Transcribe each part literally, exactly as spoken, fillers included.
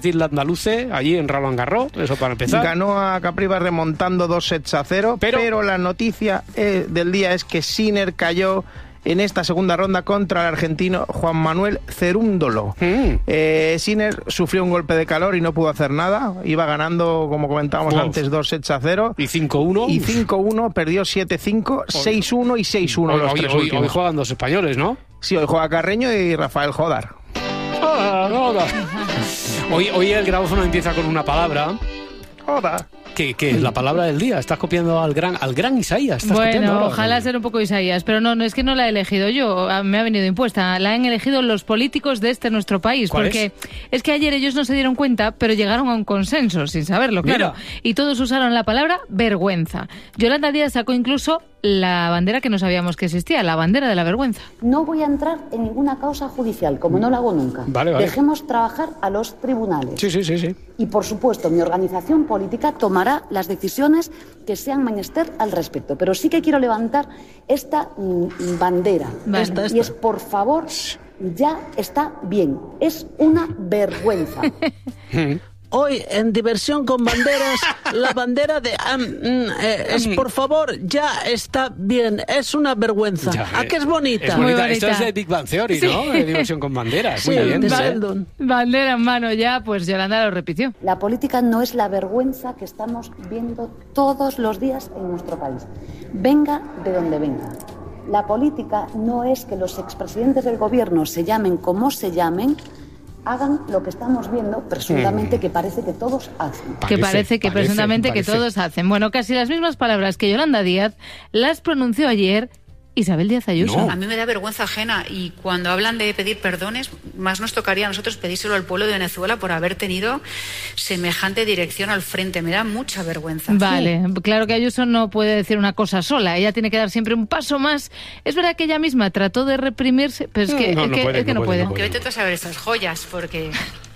Isla Andaluce, allí en Roland Garros, eso para empezar. Ganó a Capriles remontando dos sets a cero, pero, pero la noticia eh, del día es que Sinner cayó en esta segunda ronda contra el argentino Juan Manuel Cerúndolo. Mm. Eh, Sinner sufrió un golpe de calor y no pudo hacer nada. Iba ganando, como comentábamos Uf. antes, dos sets a cero. ¿Y cinco uno? Y cinco uno, perdió siete cinco, seis uno y seis uno los hoy, tres hoy, últimos. Hoy juegan dos españoles, ¿no? Sí, hoy juega Carreño y Rafael Jodar. Ah, Jodar. Hoy, hoy el grabófono empieza con una palabra. Jodar. ¿Qué, ¿Qué es la palabra del día? Estás copiando al gran al gran Isaías. ¿Estás bueno, ojalá ser un poco Isaías, pero no, no es que no la he elegido yo, me ha venido impuesta. La han elegido los políticos de este nuestro país, porque es? es que ayer ellos no se dieron cuenta, pero llegaron a un consenso, sin saberlo, claro. Mira. Y todos usaron la palabra vergüenza. Yolanda Díaz sacó incluso la bandera que no sabíamos que existía, la bandera de la vergüenza. No voy a entrar en ninguna causa judicial, como no lo hago nunca. Vale, vale. Dejemos trabajar a los tribunales. Sí, sí, sí, sí. Y, por supuesto, mi organización política tomará las decisiones que sean menester al respecto. Pero sí que quiero levantar esta mm, bandera. Vale. Esta, esta. Y es, por favor, ya está bien. Es una vergüenza. Hoy, en Diversión con Banderas, la bandera de... Um, eh, es, por favor, ya está bien. Es una vergüenza. Ya, ¿A qué es bonita? Es bonita. Esto es de Big Bang Theory, sí. ¿no? De Diversión con Banderas. Muy sí, bien. Sheldon. Bandera en mano ya, pues Yolanda lo repitió. La política no es la vergüenza que estamos viendo todos los días en nuestro país. Venga de donde venga. La política no es que los expresidentes del gobierno se llamen como se llamen, hagan lo que estamos viendo, presuntamente, que parece que todos hacen. Parece, que parece que parece, presuntamente parece. que todos hacen. Bueno, casi las mismas palabras que Yolanda Díaz las pronunció ayer Isabel Díaz Ayuso. No. A mí me da vergüenza ajena, y cuando hablan de pedir perdones, más nos tocaría a nosotros pedírselo al pueblo de Venezuela por haber tenido semejante dirección al frente. Me da mucha vergüenza. Vale, sí. Claro que Ayuso no puede decir una cosa sola, ella tiene que dar siempre un paso más. Es verdad que ella misma trató de reprimirse, pero es que no, es no que, puede, es que no, no puede. puede. Aunque vete tú a saber estas joyas, porque...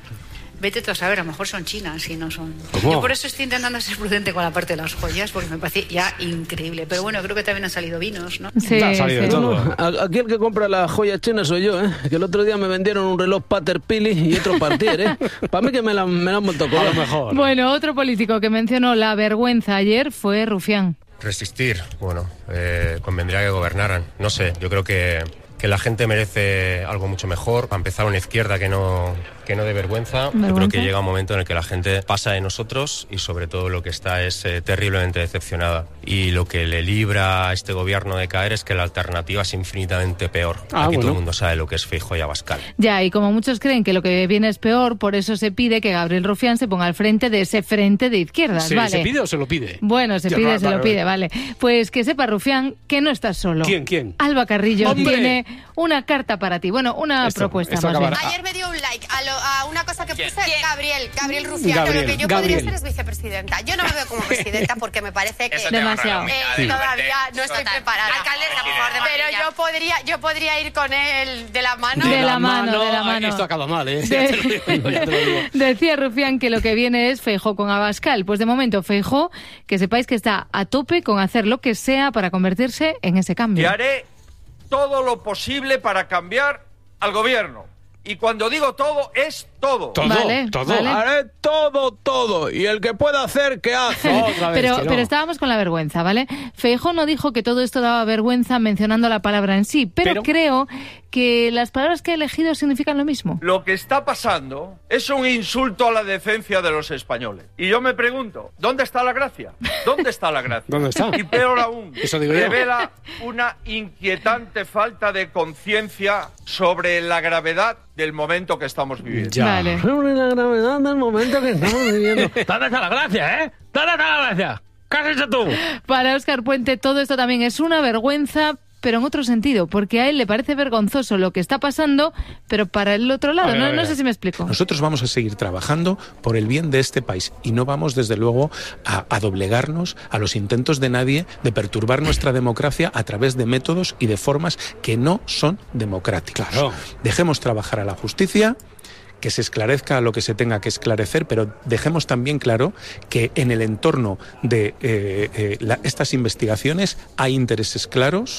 Vete tú a saber, a lo mejor son chinas y no son... ¿Cómo? Yo por eso estoy intentando ser prudente con la parte de las joyas, porque me parece ya increíble. Pero bueno, creo que también han salido vinos, ¿no? Sí, ha salido sí. de todo. No, aquí el que compra las joyas chinas soy yo, ¿eh? Que el otro día me vendieron un reloj Pater Pili y otro Partier, ¿eh? Para mí que me la, me la han vuelto a A lo mejor. Bueno, otro político que mencionó la vergüenza ayer fue Rufián. Resistir, bueno, eh, convendría que gobernaran. No sé, yo creo que, que la gente merece algo mucho mejor. Para empezar, una izquierda que no, que no dé vergüenza. ¿Vergüenza? Yo creo que llega un momento en el que la gente pasa de nosotros y sobre todo lo que está es eh, terriblemente decepcionada. Y lo que le libra a este gobierno de caer es que la alternativa es infinitamente peor. Ah, Aquí bueno. todo el mundo sabe lo que es Feijóo y Abascal. Ya, y como muchos creen que lo que viene es peor, por eso se pide que Gabriel Rufián se ponga al frente de ese frente de izquierdas, ¿Se, ¿vale? ¿Se pide o se lo pide? Bueno, se Ya, pide, vale, se lo vale, pide, vale. Pues que sepa Rufián que no estás solo. ¿Quién, quién? Alba Carrillo ¡Hombre! tiene una carta para ti. Bueno, una Esto- propuesta esto más acabará- bien. Ayer me dio un like a, lo, a una cosa que ¿Quién? puse Gabriel, Gabriel Rufián. Gabriel, Lo que yo Gabriel. podría ser es vicepresidenta. Yo no me veo como presidenta porque me parece que Eso te Demasiado. ahorra la eh, mitad, ¿eh? todavía no estoy Total. preparada. Alcaldesa, por favor, de Pero Madrid. yo podría, yo podría ir con él de la mano. De la mano, de la Ay, mano. Esto acaba mal, ¿eh? De- Ya te lo digo, ya te lo digo. Decía Rufián que lo que viene es Feijóo con Abascal. Pues de momento Feijóo, que sepáis que está a tope con hacer lo que sea para convertirse en ese Y cambio. haré todo lo posible para cambiar al gobierno. Y cuando digo todo, es todo. Todo, Vale, todo. vale. Haré todo, todo. Y el que pueda hacer, que hace. Otra vez, Pero, que no. pero estábamos con la vergüenza, ¿vale? Feijóo no dijo que todo esto daba vergüenza mencionando la palabra en sí, pero, Pero- creo que las palabras que he elegido significan lo mismo. Lo que está pasando es un insulto a la decencia de los españoles. Y yo me pregunto, ¿dónde está la gracia? ¿Dónde está la gracia? ¿Dónde está? Y peor aún, Eso digo yo. revela una inquietante falta de conciencia sobre la gravedad del momento que estamos viviendo. Ya. Vale. Sobre la gravedad del momento que estamos viviendo. ¿Dónde está la gracia, eh? ¿Dónde está la gracia? ¿Qué has hecho tú? Para Óscar Puente todo esto también es una vergüenza, pero en otro sentido, porque a él le parece vergonzoso lo que está pasando, pero para el otro lado, A ver, no, a ver. no sé si me explico. Nosotros vamos a seguir trabajando por el bien de este país y no vamos, desde luego, a, a doblegarnos a los intentos de nadie de perturbar nuestra democracia a través de métodos y de formas que no son democráticas. Claro. Dejemos trabajar a la justicia, que se esclarezca lo que se tenga que esclarecer, pero dejemos también claro que en el entorno de eh, eh, la- estas investigaciones hay intereses claros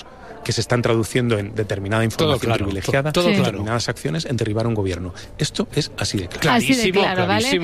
que se están traduciendo en determinada información todo claro, privilegiada, todo, todo determinadas claro. acciones, en derribar un gobierno. Esto es así de claro. Así de claro, ¿vale?